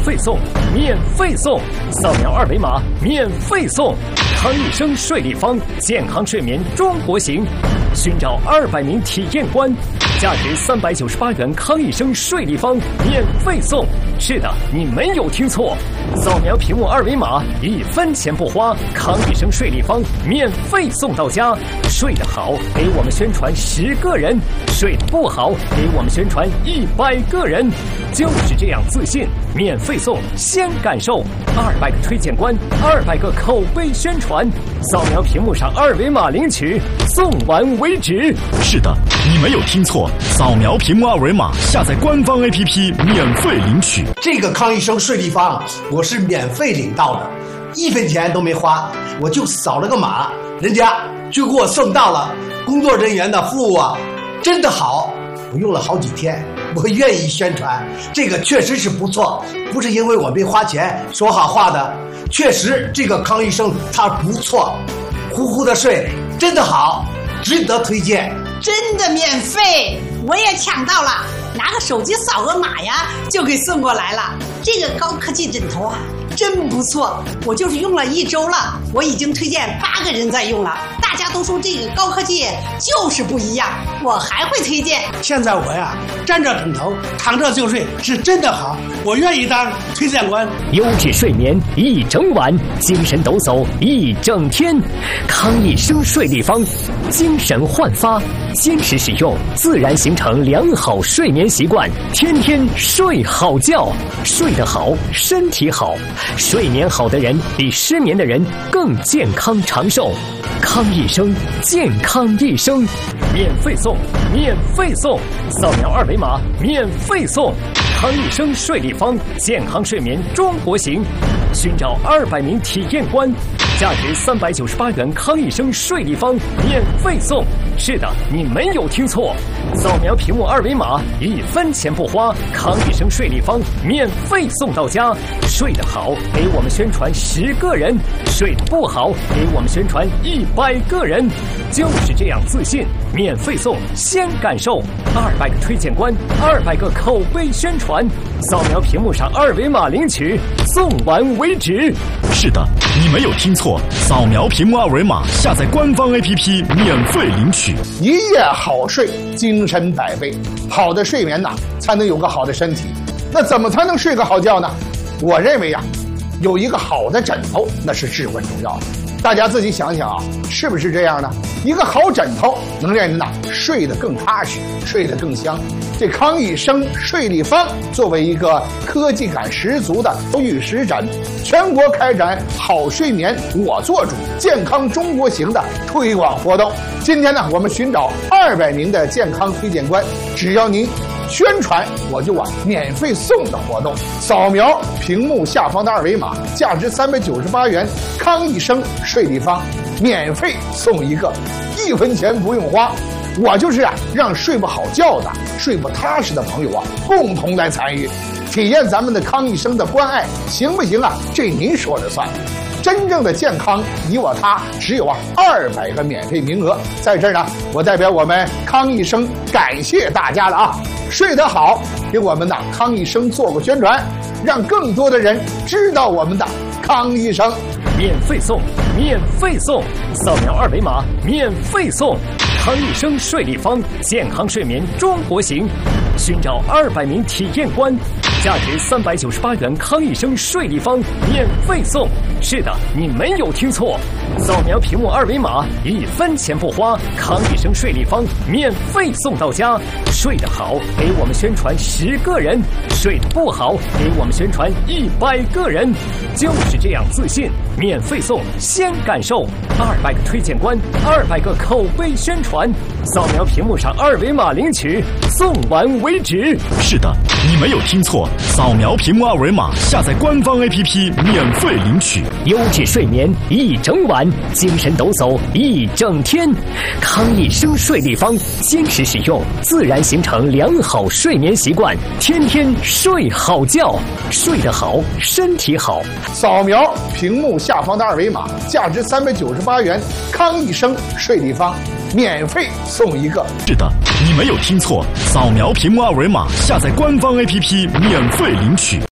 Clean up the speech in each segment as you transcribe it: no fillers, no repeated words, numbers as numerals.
费送，免费送！扫描二维码，免费送！康益生睡立方健康睡眠中国行，寻找200名体验官，价值398元。康益生睡立方免费送！是的，你没有听错，扫描屏幕二维码，1分钱不花，康益生睡立方免费送到家。睡得好，给我们宣传10个人；睡得不好，给我们宣传100个人。就是这样自信，免费送，先感受200个推荐官，200个口碑宣传。扫描屏幕上二维码领取，送完为止。 是的，你没有听错，扫描屏幕二维码，下载官方 APP 免费领取。 这个康益生睡立方我是免费领到的，1分钱都没花，我就扫了个码，人家就给我送到了。工作人员的服务啊，真的好，我用了好几天，我愿意宣传，这个确实是不错，不是因为我没花钱说好话的，确实这个康益生它不错，呼呼的睡真的好，值得推荐。 真的免费，我也抢到了，拿个手机扫个码呀，就给送过来了。这个高科技枕头啊，真不错，我就是用了1周了，我已经推荐8个人在用了，大家都说这个高科技就是不一样，我还会推荐。 现在我呀，沾着枕头躺着就睡，是真的好，我愿意当推荐官。 优质睡眠1整晚，精神抖擞1整天。康益生睡立方，精神焕发，坚持使用，自然形成良好睡眠习惯，天天睡好觉。睡得好，身体好，睡眠好的人比失眠的人更健康长寿。康益生，健康一生，免费送，免费送！扫描二维码，免费送！康益生睡立方健康睡眠中国行，寻找200名体验官，价值398元。康益生睡立方免费送！是的，你没有听错，扫描屏幕二维码，1分钱不花，康益生睡立方免费送到家。睡得好，给我们宣传10个人；睡得不好，给我们宣传100个人。就是这样自信，免费送，先感受200个推荐官，200个口碑宣传。扫描屏幕上二维码领取，送完为止。 是的，你没有听错，扫描屏幕二维码，下载官方 APP 免费领取。 一夜好睡，精神百倍。好的睡眠呐，才能有个好的身体。那怎么才能睡个好觉呢？我认为呀，有一个好的枕头那是至关重要的。大家自己想想啊，是不是这样呢？一个好枕头能让人呐睡得更踏实，睡得更香。这康益生睡立方作为一个科技感十足的玉石枕，全国开展好睡眠我做主健康中国行的推广活动。今天呢，我们寻找200名的健康推荐官，只要您宣传，我就免费送的活动。扫描屏幕下方的二维码，价值398元，康益生睡立方免费送一个，1分钱不用花。我就是让睡不好觉的、睡不踏实的朋友共同来参与，体验咱们的康益生的关爱，行不行啊？这您说了算。真正的健康，你我他，只有200个免费名额。在这儿呢，我代表我们康益生感谢大家了睡得好，给我们的康益生做个宣传，让更多的人知道我们的康益生。 免费送，免费送！扫描二维码，免费送！康益生睡立方健康睡眠中国行，寻找200名体验官，价值398元。康益生睡立方免费送！是的，你没有听错，扫描屏幕二维码，1分钱不花，康益生睡立方免费送到家。睡得好，给我们宣传10个人；睡得不好，给我们宣传100个人。就是这样自信，免费送，先感受200个推荐官，200个口碑宣传。扫描屏幕上二维码领取，送完为止。 是的，你没有听错，扫描屏幕二维码，下载官方 APP 免费领取。 优质睡眠1整晚，精神抖擞1整天。康益生睡立方，坚持使用，自然形成良好睡眠习惯，天天睡好觉。睡得好，身体好。 扫描屏幕下方的二维码，价值398元，康益生睡立方免费送一个。 是的，你没有听错，扫描屏幕二维码，下载官方 APP 免费领取。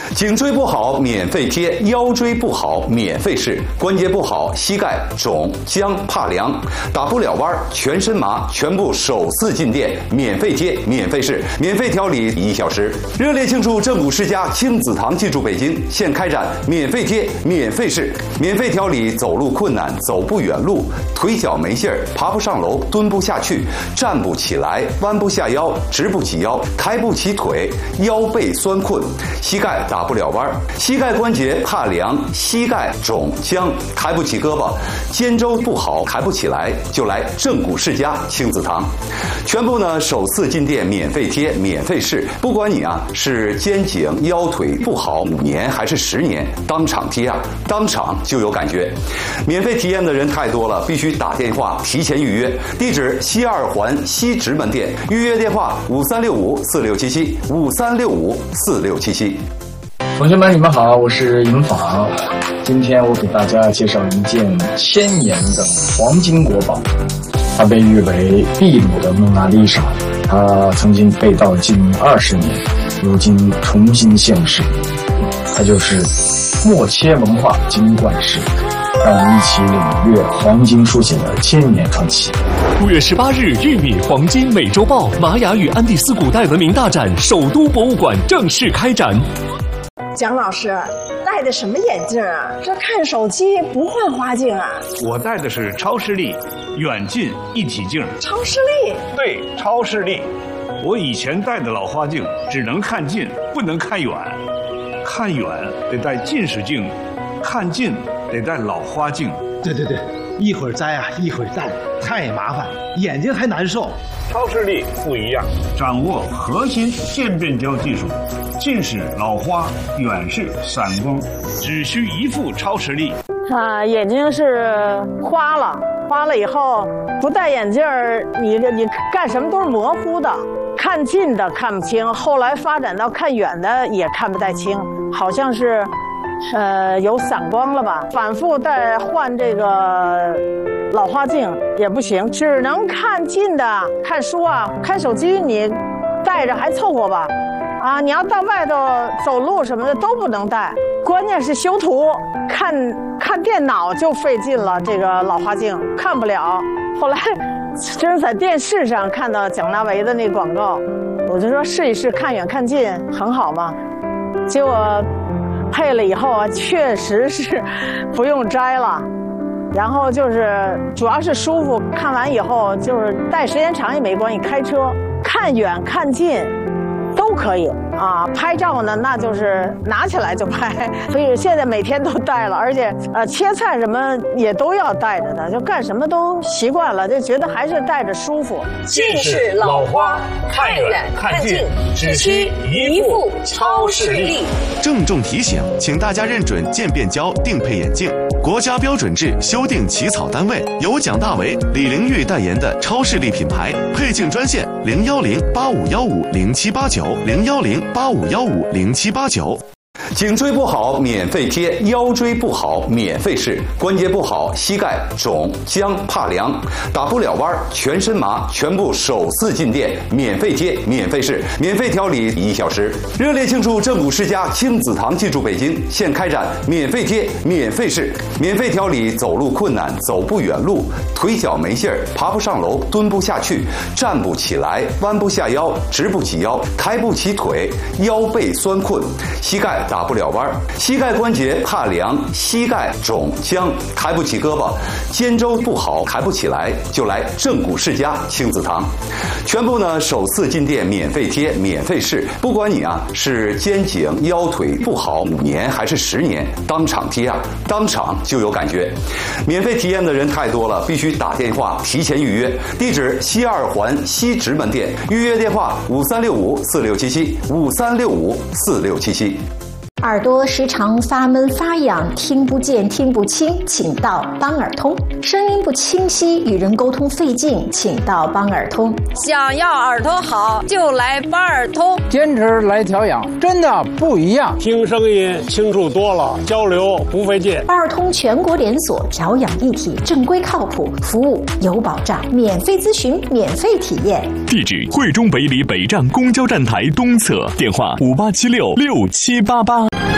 颈椎不好免费贴，腰椎不好免费试，关节不好膝盖肿僵怕凉，打不了弯全身麻，全部首次进店免费贴免费试，免费调理1小时。热烈庆祝正骨世家亲子堂进驻北京，现开展免费贴免费试，免费调理走路困难、走不远路、腿脚没劲儿、爬不上楼、蹲不下去、站不起来、弯不下腰、直不起腰、抬不起腿、腰背酸困、膝盖打不了弯、膝盖关节怕凉、膝盖肿僵、抬不起胳膊、肩周不好抬不起来，就来正骨世家亲子堂。全部呢首次进店免费贴免费试，不管你是肩颈腰腿不好5年还是10年，当场贴当场就有感觉。免费体验的人太多了，必须打电话提前预约。地址西2环西直门店，预约电话5365467753654677。 同学们，你们好，我是尹昉。今天我给大家介绍一件1000年的黄金国宝，它被誉为秘鲁的蒙娜丽莎。它曾经被盗近20年，如今重新现世。它就是默切文化金冠石。让我们一起领略黄金书写的1000年传奇。 5月18日，玉米黄金美洲豹玛雅与安第斯古代文明大展首都博物馆正式开展。 蒋老师戴的什么眼镜啊？这看手机不换花镜啊？ 我戴的是超视力远近一体镜。 超视力？ 对，超视力。我以前戴的老花镜只能看近，不能看远。看远得戴近视镜，看近得戴老花镜。 对，一会儿摘一会儿戴，太麻烦，眼睛还难受。 超视力不一样，掌握核心渐变焦技术，近视、老花、远视、散光，只需一副超视力。 眼睛是花了以后不戴眼镜儿，你干什么都是模糊的，看近的看不清，后来发展到看远的也看不太清，好像是有散光了吧？反复换这个老花镜也不行，只能看近的，看书看手机你戴着还凑合吧。你要到外头走路什么的都不能戴，关键是修图看电脑就费劲了，这个老花镜看不了。后来真是在电视上看到蒋大为的那广告，我就说试一试看远看近很好嘛，结果配了以后确实是不用摘了，然后就是主要是舒服，看完以后就是戴时间长也没关系，开车看远看近都可以拍照呢那就是拿起来就拍，所以现在每天都戴了，而且切菜什么也都要戴着的，就干什么都习惯了，就觉得还是戴着舒服。 近视、老花，看远看近，只需一副超视力。 郑重提醒，请大家认准渐变焦定配眼镜，国家标准制修订起草单位由蒋大为、李玲玉代言的超视力品牌。配镜专线010-8515-0789，010-8515-0789。 颈椎不好免费贴，腰椎不好免费试，关节不好膝盖肿僵怕凉，打不了弯全身麻，全部首次进店免费贴免费试，免费调理1小时。热烈庆祝正骨世家亲子堂进驻北京，现开展免费贴免费试，免费调理走路困难、走不远路、腿脚没劲儿、爬不上楼、蹲不下去、站不起来、弯不下腰、直不起腰、抬不起腿、腰背酸困、膝盖打不了弯，膝盖关节怕凉，膝盖肿僵，抬不起胳膊，肩周不好抬不起来，就来正骨世家亲子堂。全部呢首次进店免费贴免费试，不管你是肩颈腰腿不好5年还是10年，当场贴当场就有感觉。免费体验的人太多了，必须打电话提前预约。地址西2环西直门店，预约电话5365467753654677。 耳朵时常发闷发痒，听不见听不清，请到邦耳通。声音不清晰，与人沟通费劲，请到邦耳通。 想要耳朵好，就来邦耳通。 坚持来调养，真的不一样， 听声音清楚多了，交流不费劲。 邦耳通全国连锁，调养一体，正规靠谱，服务有保障，免费咨询，免费体验。 地址：惠中北里北站公交站台东侧，电话58766788。